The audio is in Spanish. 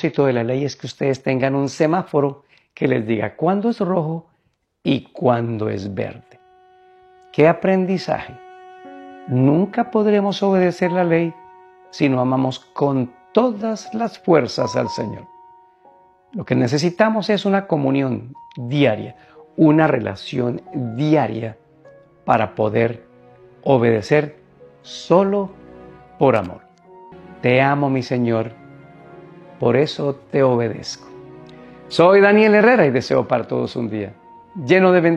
propósito de la ley es que ustedes tengan un semáforo que les diga cuándo es rojo y cuándo es verde. ¡Qué aprendizaje! Nunca podremos obedecer la ley si no amamos con todas las fuerzas al Señor. Lo que necesitamos es una comunión diaria, una relación diaria para poder obedecer solo por amor. Te amo, mi Señor, por eso te obedezco. Soy Daniel Herrera y deseo para todos un día lleno de bendiciones.